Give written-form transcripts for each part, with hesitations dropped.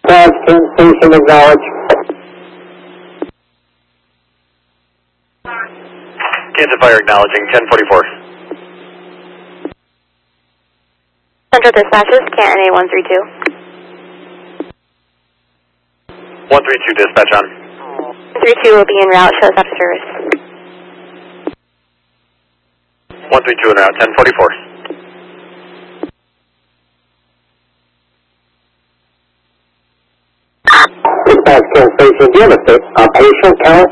Canton Station acknowledge. Kansas Fire acknowledging 1044. Central dispatches, Canton A132. 132 dispatch on. 132 will be en route, shows after service. 132 en route, 1044. Dispatch Canton Station, do you have a patient count?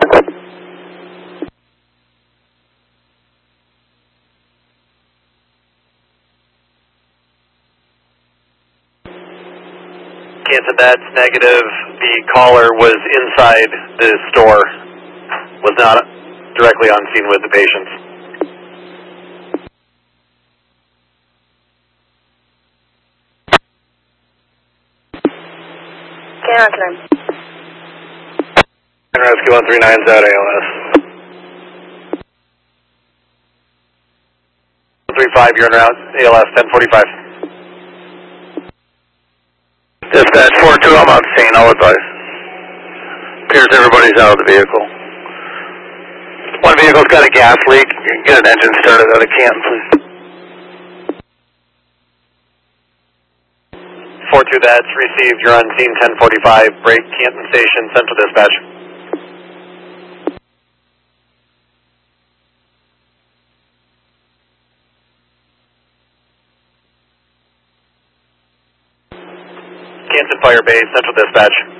Kansas, that's negative. The caller was inside the store, was not directly on scene with the patients. Canton. Rescue 139's out ALS. 135, you're en route, ALS 1045. Dispatch 42, I'm on scene, I'll advise. Appears everybody's out of the vehicle. One vehicle's got a gas leak. You can get an engine started out of Canton, please. 42, that's received. You're on scene 1045. Break Canton Station, Central Dispatch. Canton Fire Base, Central Dispatch.